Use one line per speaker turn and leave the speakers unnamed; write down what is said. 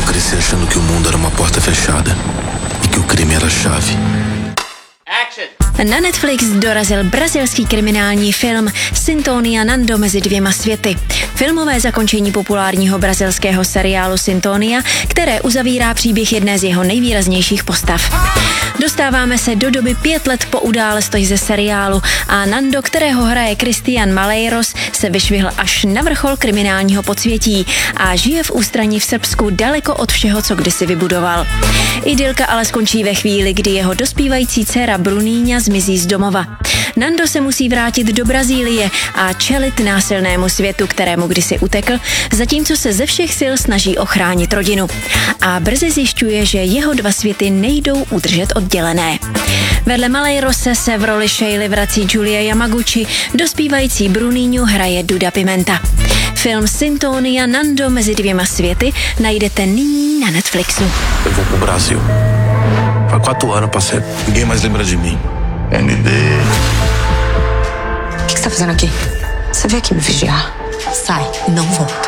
cresci achando que o mundo era uma porta fechada e que o crime era a chave.
Na Netflix dorazil brazilský kriminální film Sintonia Nando mezi dvěma světy. Filmové zakončení populárního brazilského seriálu Sintonia, které uzavírá příběh jedné z jeho nejvýraznějších postav. Dostáváme se do doby 5 let po událostech ze seriálu a Nando, kterého hraje Christian Malheiros, se vyšvihl až na vrchol kriminálního podsvětí a žije v ústraní v Srbsku daleko od všeho, co kdysi vybudoval. Idylka ale skončí ve chvíli, kdy jeho dospívající dcera Bruninha zmizí z domova. Nando se musí vrátit do Brazílie a čelit násilnému světu, kterému kdysi utekl, zatímco se ze všech sil snaží ochránit rodinu. A brzy zjišťuje, že jeho dva světy nejdou udržet oddělené. Vedle Malheirose se v roli Sheily vrací Julia Yamaguchi, dospívající Bruninhu hraje Duda Pimenta. Film Sintonia Nando mezi dvěma světy najdete nyní na Netflixu.
Eu vou pro Brasil. Há 4 anos, parceiro. Ninguém mais lembra de mim. ND.
O que você tá fazendo aqui? Você veio aqui me vigiar? Sai, não volta.